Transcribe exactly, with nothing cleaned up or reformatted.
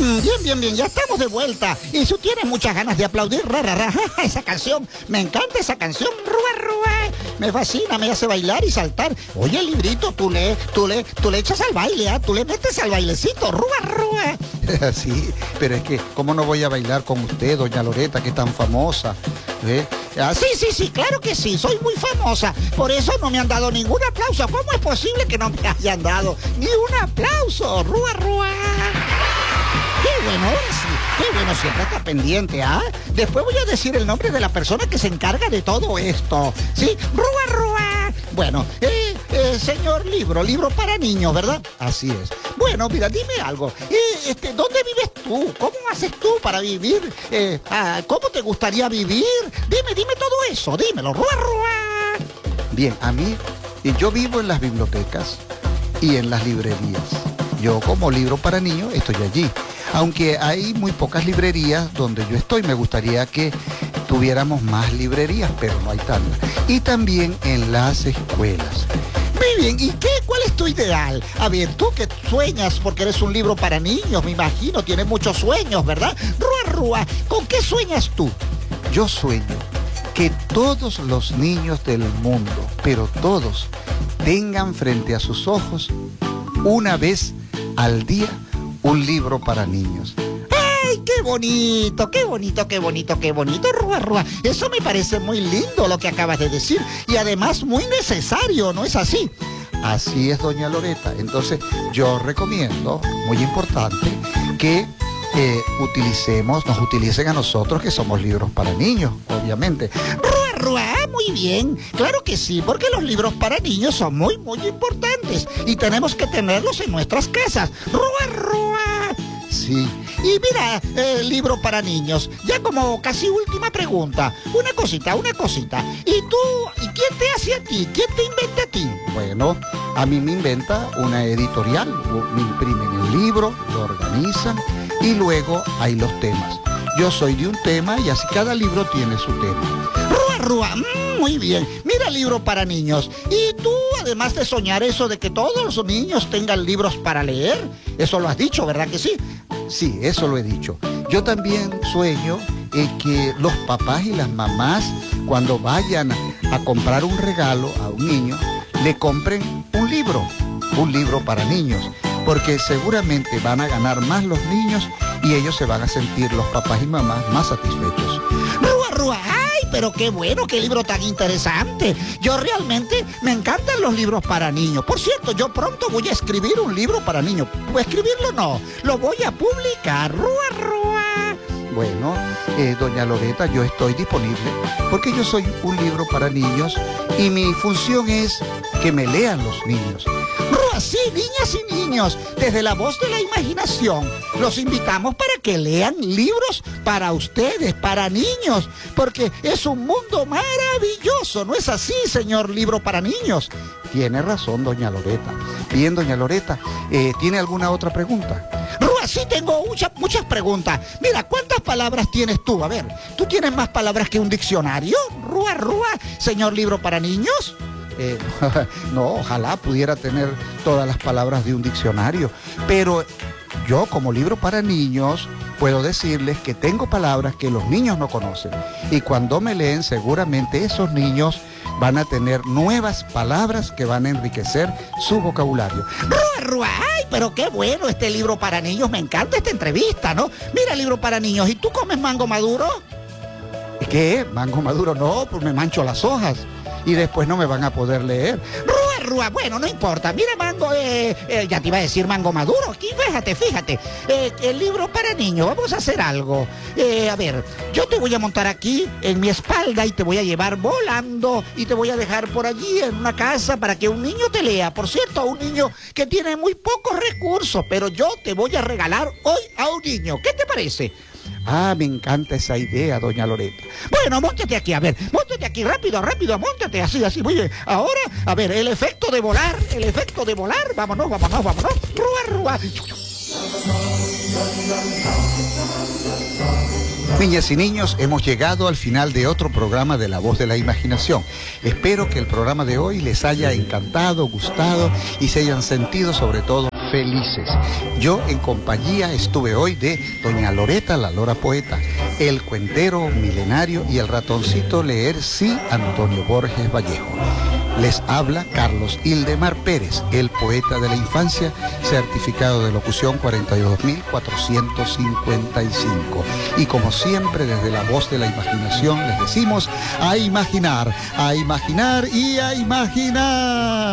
Mm, bien, bien, bien, ya estamos de vuelta. Y si tienes muchas ganas de aplaudir, ra, ra, ra, esa canción, me encanta esa canción, rua, rua, me fascina, me hace bailar y saltar. Oye, el librito, tú le, tú le, tú le echas al baile, ¿eh? Tú le metes al bailecito, rua, rua. Sí, pero es que, ¿cómo no voy a bailar con usted, doña Loreta, que es tan famosa? ¿Eh? Ah, sí, sí, sí, claro que sí, soy muy famosa. Por eso no me han dado ningún aplauso. ¿Cómo es posible que no me hayan dado ni un aplauso? Rua, rua. Qué bueno, ahora sí, qué bueno, siempre está pendiente, ¿ah? Después voy a decir el nombre de la persona que se encarga de todo esto, ¿sí? Rua, rua. Bueno, eh, eh, señor libro, libro para niños, ¿verdad? Así es. Bueno, mira, dime algo. Eh, este, ¿dónde vives tú? ¿Cómo haces tú para vivir? Eh, ah, ¿Cómo te gustaría vivir? Dime, dime todo eso, dímelo. Rua, rua. Bien, a mí, yo vivo en las bibliotecas y en las librerías. Yo como libro para niños estoy allí. Aunque hay muy pocas librerías donde yo estoy, me gustaría que tuviéramos más librerías, pero no hay tantas. Y también en las escuelas. Muy bien, ¿y qué? ¿Cuál es tu ideal? A ver, tú que sueñas porque eres un libro para niños, me imagino, tienes muchos sueños, ¿verdad? Rua, rua, ¿con qué sueñas tú? Yo sueño que todos los niños del mundo, pero todos, tengan frente a sus ojos una vez al día un libro para niños. ¡Ay, qué bonito, qué bonito, qué bonito, qué bonito, Rua, Rua! Eso me parece muy lindo lo que acabas de decir y además muy necesario, ¿no es así? Así es, doña Loreta. Entonces, yo recomiendo, muy importante, que eh, utilicemos, nos utilicen a nosotros que somos libros para niños, obviamente. ¡Rua, Rua! Muy bien, claro que sí, porque los libros para niños son muy, muy importantes y tenemos que tenerlos en nuestras casas. ¡Rua, Rua! Sí. Y mira, el eh, libro para niños, ya como casi última pregunta, una cosita, una cosita. ¿Y tú, y quién te hace a ti? ¿Quién te inventa a ti? Bueno, a mí me inventa una editorial, me imprimen el libro, lo organizan y luego hay los temas. Yo soy de un tema y así cada libro tiene su tema. Rua, Rua, mm, muy bien. Mira, libro para niños. Y tú, además de soñar eso de que todos los niños tengan libros para leer, eso lo has dicho, ¿verdad que sí? Sí, eso lo he dicho. Yo también sueño eh, que los papás y las mamás, cuando vayan a comprar un regalo a un niño, le compren un libro, un libro para niños, porque seguramente van a ganar más los niños y ellos se van a sentir, los papás y mamás, más satisfechos. Rua, Rua, ¡ay, pero qué bueno, qué libro tan interesante! Yo realmente me encantan los libros para niños. Por cierto, yo pronto voy a escribir un libro para niños. Pues escribirlo no, lo voy a publicar. Rua, Rua. Bueno, eh, doña Loreta, yo estoy disponible porque yo soy un libro para niños y mi función es que me lean los niños. Rua, sí, niñas y niños, desde la voz de la imaginación, los invitamos para que lean libros para ustedes, para niños, porque es un mundo maravilloso, ¿no es así, señor libro para niños? Tiene razón, doña Loreta. Bien, doña Loreta, eh, ¿tiene alguna otra pregunta? Rua, sí, tengo muchas, muchas preguntas. Mira, ¿cuántas palabras tienes tú? A ver, ¿tú tienes más palabras que un diccionario? Rua, Rua, señor libro para niños. Eh, no, ojalá pudiera tener todas las palabras de un diccionario, pero yo como libro para niños puedo decirles que tengo palabras que los niños no conocen y cuando me leen seguramente esos niños van a tener nuevas palabras que van a enriquecer su vocabulario. Rua, Rua, ay, pero qué bueno este libro para niños, me encanta esta entrevista, ¿no? Mira, libro para niños, ¿y tú comes mango maduro? ¿Qué? ¿Mango maduro? No, pues me mancho las hojas y después no me van a poder leer. Rua, Rua, bueno, no importa. Mira, mango, eh, eh, ya te iba a decir mango maduro. Aquí, fíjate, fíjate. Eh, el libro para niños, vamos a hacer algo. Eh, a ver, yo te voy a montar aquí en mi espalda y te voy a llevar volando y te voy a dejar por allí en una casa para que un niño te lea. Por cierto, un niño que tiene muy pocos recursos, pero yo te voy a regalar hoy a un niño. ¿Qué te parece? Ah, me encanta esa idea, doña Loreta. Bueno, móntate aquí, a ver, móntate aquí, rápido, rápido, móntate, así, así, muy bien. Ahora, a ver, el efecto de volar, el efecto de volar, vámonos, vámonos, vámonos, rua, rua. Niñas y niños, hemos llegado al final de otro programa de La Voz de la Imaginación. Espero que el programa de hoy les haya encantado, gustado y se hayan sentido sobre todo felices. Yo en compañía estuve hoy de doña Loreta, la Lora Poeta, el cuentero milenario y el ratoncito leer sí, Antonio Borges Vallejo. Les habla Carlos Ildemar Pérez, el poeta de la infancia, certificado de locución cuarenta y dos mil cuatrocientos cincuenta y cinco. Y como siempre, desde la voz de la imaginación, les decimos a imaginar, a imaginar y a imaginar.